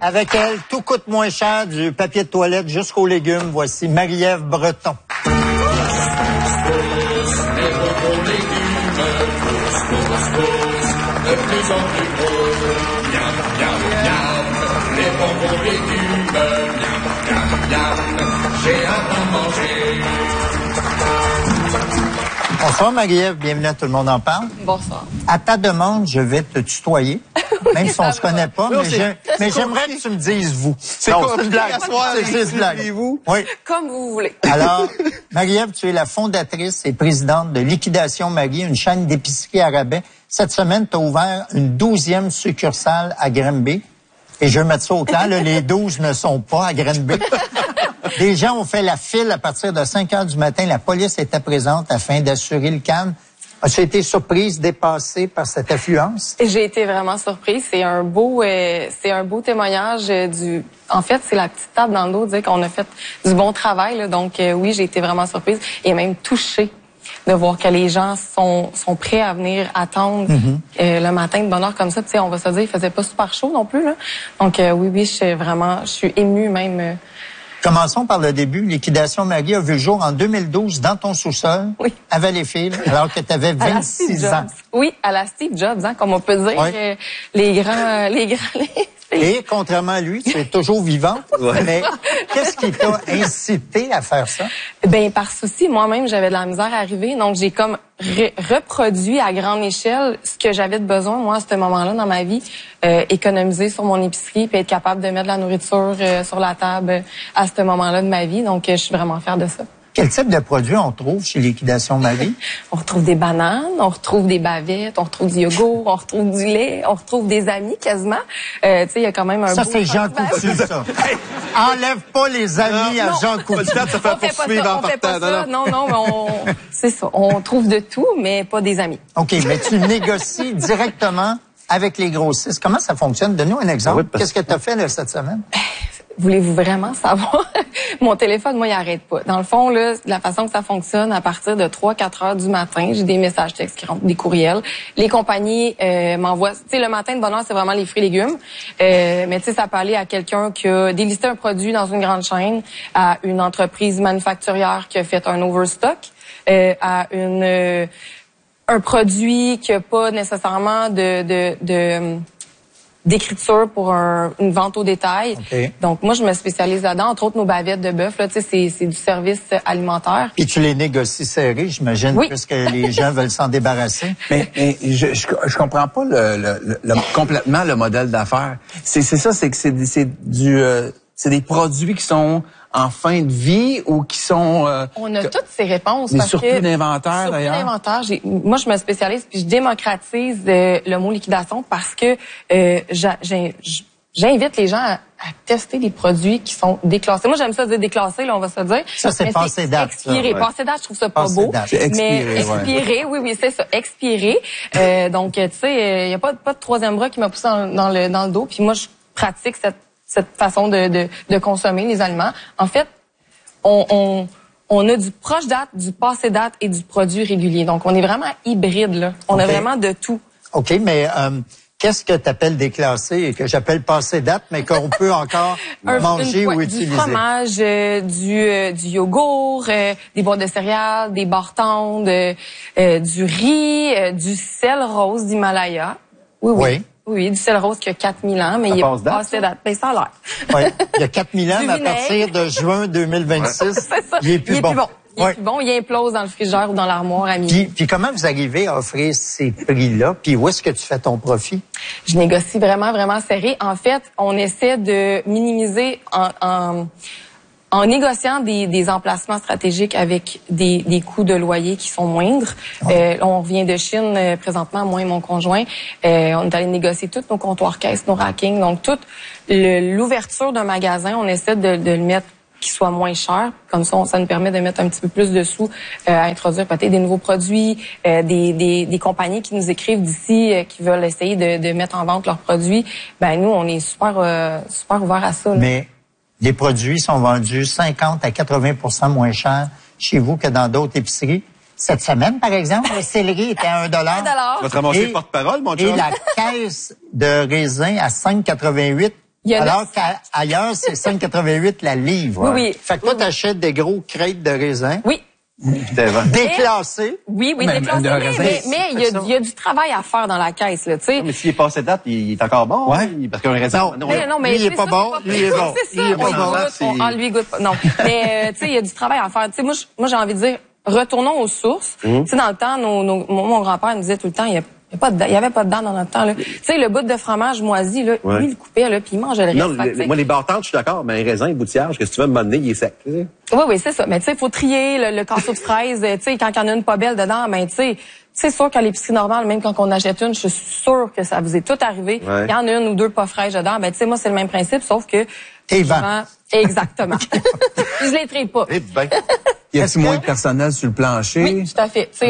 Avec elle, tout coûte moins cher, du papier de toilette jusqu'aux légumes. Voici Marie-Ève Breton. Bonsoir Marie-Ève, bienvenue à Tout le monde en parle. Bonsoir. À ta demande, je vais te tutoyer, même si on ne se connaît pas, mais j'aimerais que tu me dises vous. C'est une blague. C'est une blague. Oui. Comme vous voulez. Alors, Marie-Ève, tu es la fondatrice et présidente de Liquidation Marie, une chaîne d'épicerie à rabais. Cette semaine, tu as ouvert une 12e succursale à Granby. Et je veux mettre ça au clair, là, les 12 ne sont pas à Granby. Des gens ont fait la file à partir de 5 heures du matin. La police était présente afin d'assurer le calme. As-tu été surprise, dépassée par cette affluence? J'ai été vraiment surprise. C'est un beau témoignage En fait, c'est la petite tape dans le dos de dire qu'on a fait du bon travail. Là. Donc oui, j'ai été vraiment surprise et même touchée de voir que les gens sont prêts à venir attendre le matin de bonne heure comme ça. Tu sais, on va se dire, il faisait pas super chaud non plus. Là. Donc oui, je suis émue même. Commençons par le début. Liquidation Marie a vu le jour en 2012 dans ton sous-sol, oui, à Valleyfield, alors que tu avais 26 ans. Oui, à la Steve Jobs, hein, comme on peut dire, oui. les grands. Et contrairement à lui, tu es toujours vivant. Ouais. Mais qu'est-ce qui t'a incité à faire ça? Ben par souci, moi-même, j'avais de la misère à arriver, donc j'ai comme reproduit à grande échelle ce que j'avais de besoin, moi, à ce moment-là dans ma vie, économiser sur mon épicerie, puis être capable de mettre de la nourriture sur la table à ce moment-là de ma vie. Donc, je suis vraiment fière de ça. Quel type de produits on trouve chez Liquidation Marie? On retrouve des bananes, on retrouve des bavettes, on retrouve du yogourt, on retrouve du lait, on retrouve des amis quasiment. Tu sais, il y a quand même un ça, c'est Jean Coutu, ça. Enlève pas les amis à Jean Coutu. Ça fait pas poursuivre en partant. Non, mais c'est ça. On trouve de tout, mais pas des amis. OK, mais tu négocies directement avec les grossistes. Comment ça fonctionne? Donne-nous un exemple. Oui, qu'est-ce que tu as fait là, cette semaine? Voulez-vous vraiment savoir? Mon téléphone, moi, il arrête pas. Dans le fond, là, la façon que ça fonctionne, à partir de 3-4 heures du matin, j'ai des messages textes qui rentrent, des courriels. Les compagnies m'envoient... Tu sais, le matin de bonne heure, c'est vraiment les fruits et légumes. Mais tu sais, ça peut aller à quelqu'un qui a délisté un produit dans une grande chaîne, à une entreprise manufacturière qui a fait un overstock, à un produit qui a pas nécessairement d'écriture pour une vente au détail. Okay. Donc, moi, je me spécialise là-dedans. Entre autres, nos bavettes de bœuf, là, tu sais, c'est du service alimentaire. Et tu les négocies serrés, j'imagine, oui, puisque les gens veulent s'en débarrasser. Mais je comprends pas complètement le modèle d'affaires. C'est ça, c'est que c'est des produits qui sont en fin de vie ou qui sont... on a toutes ces réponses. Des surplus d'inventaire, d'ailleurs. Surplus d'inventaire. Moi, je me spécialise puis je démocratise le mot liquidation parce que j'invite les gens à tester des produits qui sont déclassés. Moi, j'aime ça dire déclassés, là, on va se dire. Ça, c'est passé date. Expiré. Passé date, je trouve ça pas beau. Mais expiré, oui, c'est ça. Expiré. Donc, tu sais, il y a pas de troisième bras qui m'a poussé dans le dos. Puis moi, je pratique cette façon de consommer les aliments. En fait, on a du proche date, du passé date et du produit régulier. Donc, on est vraiment hybride, là. On a vraiment de tout. OK, mais qu'est-ce que tu appelles déclassé et que j'appelle passé date, mais qu'on peut encore manger ou utiliser? Du fromage, du yogourt, des boîtes de céréales, des barres-tondes, du riz, du sel rose d'Himalaya. Oui. Oui, du sel rose qui a 4000 ans, mais il est passé date. Ben, ça a l'air. Oui, il y a 4000 ans, mais à partir de juin 2026, il est plus bon. Il est plus bon, il implose dans le frigidaire ou dans l'armoire à midi. Puis comment vous arrivez à offrir ces prix-là? Puis où est-ce que tu fais ton profit? Je négocie vraiment, vraiment serré. En fait, on essaie de minimiser en négociant des emplacements stratégiques avec des coûts de loyer qui sont moindres. On revient de Chine présentement, moi et mon conjoint. On est allé négocier tous nos comptoirs caisses, nos rackings. Donc, toute l'ouverture d'un magasin, on essaie de le mettre qui soit moins cher. Comme ça nous permet de mettre un petit peu plus de sous à introduire peut-être des nouveaux produits, des compagnies qui nous écrivent d'ici, qui veulent essayer de mettre en vente leurs produits. Ben nous, on est super ouverts à ça. Là. Mais les produits sont vendus 50 à 80% moins cher chez vous que dans d'autres épiceries. Cette semaine, par exemple, le céleri était à $1. Tu vas te ramasser le porte-parole, mon chum. Et la caisse de raisin à 5,88. Alors qu'ailleurs, c'est 5,88 la livre. Oui. Fait que toi, t'achètes des gros crêtes de raisin. Oui. Déclassé. Oui, déclassé, mais il y a du travail à faire dans la caisse, là, tu sais. Mais s'il est passé date, il est encore bon. Ouais. Parce qu'un raisin. Non, mais lui, il est pas bon. Lui, il est bon. C'est ça. Lui, il goûte pas. Non. Mais, tu sais, il y a du travail à faire. Tu sais, moi, j'ai envie de dire, retournons aux sources. Tu sais, dans le temps, mon grand-père nous disait tout le temps, il y avait pas de dents dans notre temps, là. Tu sais, le bout de fromage moisi, là, lui, il le coupait, là, puis il mangeait le reste. Non, moi, les bartendes, je suis d'accord, mais un raisin, un boutillage, qu'est-ce que tu veux me donner, il est sec. Oui, c'est ça. Mais tu sais, il faut trier le casseau de fraises. Tu sais, quand il y en a une pas belle dedans, ben tu sais, c'est sûr qu'à l'épicerie normale, même quand on achète une, je suis sûre que ça vous est tout arrivé. Il y en a une ou deux pas fraîches dedans. Ben tu sais, moi, c'est le même principe, sauf que... Et vent. Exactement. Je les trie pas. Y a-t-il moins de personnel sur le plancher? Oui, tout à fait. Tu sais,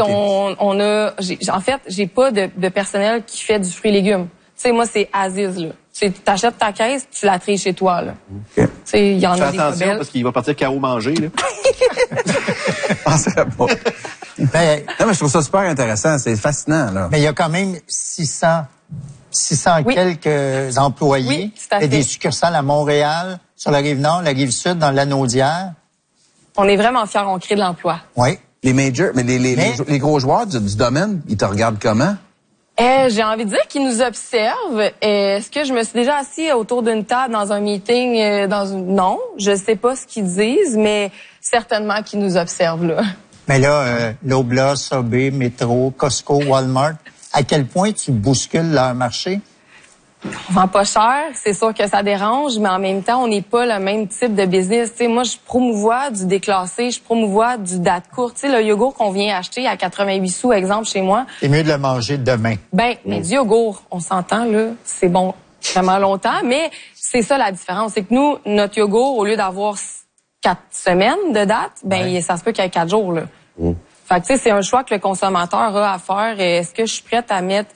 en fait, j'ai pas de personnel qui fait du fruit et légumes. Tu sais, moi, c'est Aziz, là. Tu t'achètes ta caisse, tu la tries chez toi, là. Tu sais, il y en a des attention, belles. parce qu'il va partir KO manger, là. Penserais pas. Ben, Non, mais je trouve ça super intéressant. C'est fascinant, là. mais il y a quand même 600 quelques employés. Oui, tout à fait. Et des succursales à Montréal, sur la Rive-Nord, la Rive-Sud, dans l'Anaudière. On est vraiment fiers, on crée de l'emploi. Oui. Les majors, mais les gros joueurs du domaine, ils te regardent comment? J'ai envie de dire qu'ils nous observent. Est-ce que je me suis déjà assis autour d'une table dans un meeting, Non, je sais pas ce qu'ils disent, mais certainement qu'ils nous observent, là. Mais là, Loblaw, Subway, Metro, Costco, Walmart, à quel point tu bouscules leur marché? On vend pas cher, c'est sûr que ça dérange, mais en même temps, on n'est pas le même type de business. Tu sais, moi, je promouvois du déclassé, je promouvois du date courte. Tu sais, le yogourt qu'on vient acheter à 88 sous, exemple, chez moi. C'est mieux de le manger demain. Ben, mais du yogourt, on s'entend, là, c'est bon vraiment longtemps, mais c'est ça la différence. C'est que nous, notre yogourt, au lieu d'avoir 4 semaines de date, ben, ça se peut qu'il y ait 4 jours, là. Fait que, tu sais, c'est un choix que le consommateur a à faire. Est-ce que je suis prête à mettre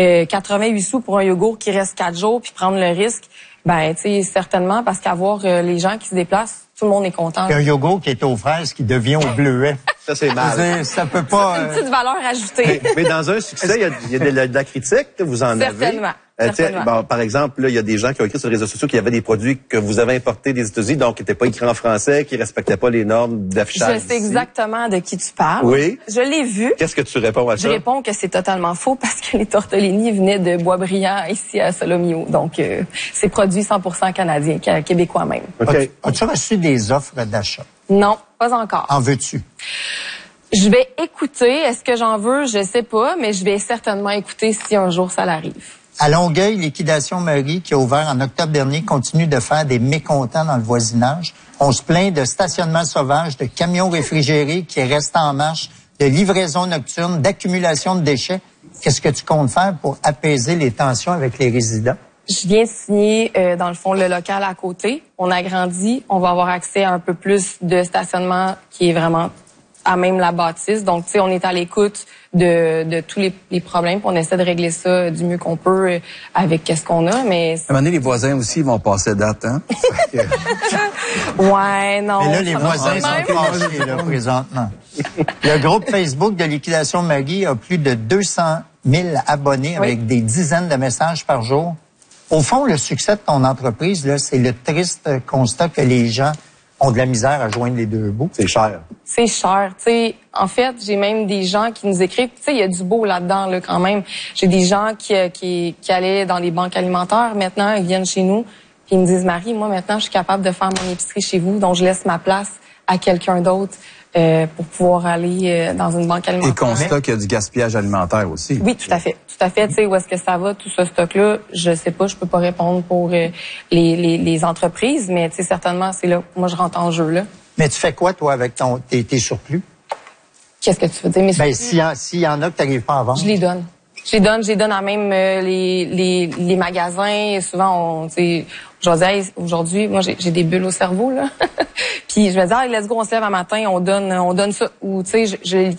88 sous pour un yogourt qui reste 4 jours puis prendre le risque? Ben, tu sais, certainement, parce qu'avoir les gens qui se déplacent, tout le monde est content. Un yogourt qui est aux fraises qui devient au bleuet. Ça, c'est mal. Ça peut pas... Une petite valeur ajoutée. Mais dans un succès, il y a de la critique, vous en Certainement. avez. Bon, par exemple, il y a des gens qui ont écrit sur les réseaux sociaux qu'il y avait des produits que vous avez importés des États-Unis, donc qui n'étaient pas écrits en français, qui respectaient pas les normes d'affichage. Je sais exactement de qui tu parles. Oui. Je l'ai vu. Qu'est-ce que tu réponds à ça? Je réponds que c'est totalement faux parce que les tortellini venaient de Boisbriand ici à Solomio. Donc, c'est produit 100% canadien, québécois même. OK. As-tu reçu des offres d'achat? Non, pas encore. En veux-tu? Je vais écouter. Est-ce que j'en veux? Je sais pas, mais je vais certainement écouter si un jour ça l'arrive. À Longueuil, Liquidation Marie, qui a ouvert en octobre dernier, continue de faire des mécontents dans le voisinage. On se plaint de stationnement sauvage, de camions réfrigérés qui restent en marche, de livraison nocturne, d'accumulation de déchets. Qu'est-ce que tu comptes faire pour apaiser les tensions avec les résidents? Je viens de signer, dans le fond, le local à côté. On agrandit. On va avoir accès à un peu plus de stationnement qui est vraiment à même la bâtisse. Donc, tu sais, on est à l'écoute de tous les problèmes. On essaie de régler ça du mieux qu'on peut avec qu'est-ce qu'on a, mais... À un moment donné, les voisins aussi vont passer date, hein? Ouais, non. Mais là, les voisins sont fâchés, là, présentement. Le groupe Facebook de Liquidation Marie a plus de 200 000 abonnés avec des dizaines de messages par jour. Au fond, le succès de ton entreprise, là, c'est le triste constat que les gens ont de la misère à joindre les deux bouts. C'est cher. C'est cher, tu sais. En fait, j'ai même des gens qui nous écrivent. Tu sais, il y a du beau là-dedans, là, quand même. J'ai des gens qui allaient dans les banques alimentaires. Maintenant, ils viennent chez nous. Puis ils me disent, Marie, moi, maintenant, je suis capable de faire mon épicerie chez vous. Donc, je laisse ma place à quelqu'un d'autre pour pouvoir aller dans une banque alimentaire. Et constat qu'il y a du gaspillage alimentaire aussi. Oui, tout à fait. Tout à fait. Tu sais, où est-ce que ça va, tout ce stock-là? Je sais pas, je peux pas répondre pour les entreprises, mais tu sais, certainement, c'est là. Moi, je rentre en jeu, là. Mais tu fais quoi, toi, avec tes surplus? Qu'est-ce que tu veux dire? Mais ben, s'il y en a que tu n'arrives pas à vendre. Je les donne. Je les donne à même les magasins. Souvent, tu sais, je vais dire, hey, aujourd'hui, moi, j'ai des bulles au cerveau, là. Puis je vais dire, hey, let's go, on se lève un matin, on donne ça. Ou, tu sais, je